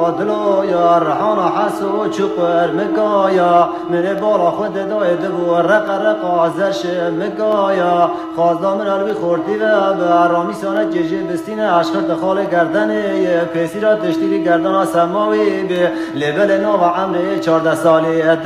دلو یا رحان حسو چقر مگایا من بالا خود دای دبو رق رق آزش مگایا خازدا من الوی خوردی و به آرامی سانه ججه بستین اشخر دخال گردنه پیسی را تشتیری گردن سماوی به لبل نو و عمر 14 سالی